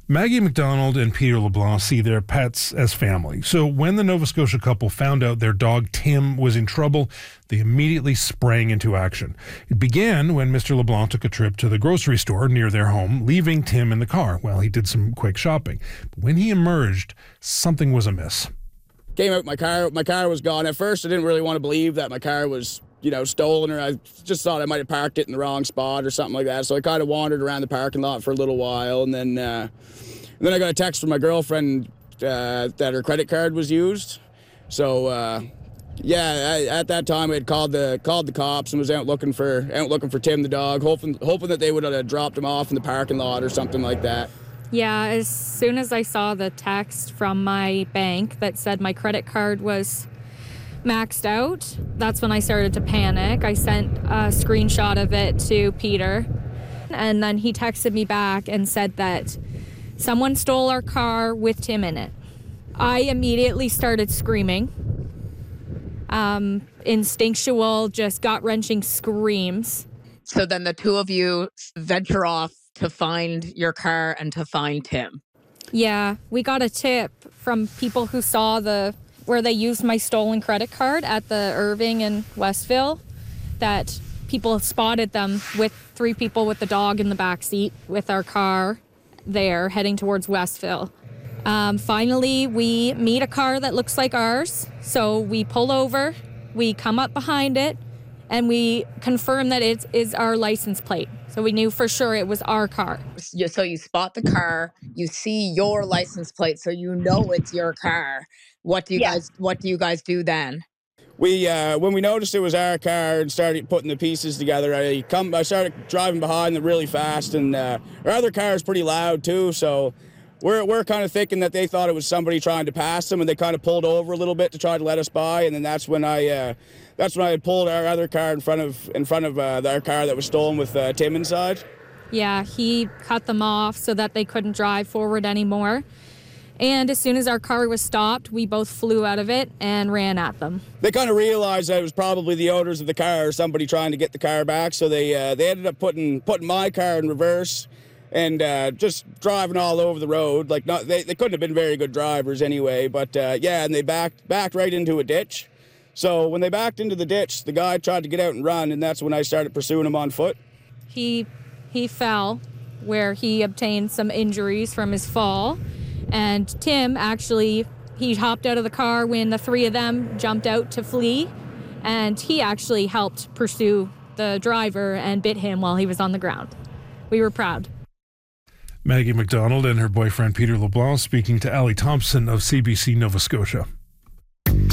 Maggie McDonald and Peter LeBlanc see their pets as family. So when the Nova Scotia couple found out their dog Tim was in trouble, they immediately sprang into action. It began when Mr. LeBlanc took a trip to the grocery store near their home, leaving Tim in the car while he did some quick shopping. But when he emerged, something was amiss. Came out, my car was gone. At first, I didn't really want to believe that my car was stolen, or I just thought I might have parked it in the wrong spot or something like that. So I kind of wandered around the parking lot for a little while, and then I got a text from my girlfriend that her credit card was used. So at that time I had called the cops and was out looking for Tim the dog, hoping that they would have dropped him off in the parking lot or something like that. Yeah, as soon as I saw the text from my bank that said my credit card was maxed out, that's when I started to panic. I sent a screenshot of it to Peter, and then he texted me back and said that someone stole our car with Tim in it. I immediately started screaming. Instinctual, just gut-wrenching screams. So then the two of you venture off to find your car and to find Tim. Yeah, we got a tip from people who saw where they used my stolen credit card at the Irving in Westville, that people spotted them with 3 people with the dog in the back seat with our car there heading towards Westville. Finally, we meet a car that looks like ours, so we pull over, we come up behind it, and we confirm that it is our license plate. So we knew for sure it was our car. So you spot the car, you see your license plate, so you know it's your car. What do you guys do then? We when we noticed it was our car and started putting the pieces together, I started driving behind them really fast, and our other car is pretty loud too, so we're kind of thinking that they thought it was somebody trying to pass them, and they kind of pulled over a little bit to try to let us by, and then that's when I had pulled our other car in front of our car that was stolen with Tim inside. Yeah, he cut them off so that they couldn't drive forward anymore. And as soon as our car was stopped, we both flew out of it and ran at them. They kind of realized that it was probably the owners of the car or somebody trying to get the car back, so they ended up putting my car in reverse and just driving all over the road. Like, they couldn't have been very good drivers anyway, but and they backed right into a ditch. So when they backed into the ditch, the guy tried to get out and run, and that's when I started pursuing him on foot. He fell, where he obtained some injuries from his fall. And Tim, actually, he hopped out of the car when the 3 of them jumped out to flee, and he actually helped pursue the driver and bit him while he was on the ground. We were proud. Maggie McDonald and her boyfriend Peter LeBlanc speaking to Allie Thompson of CBC Nova Scotia.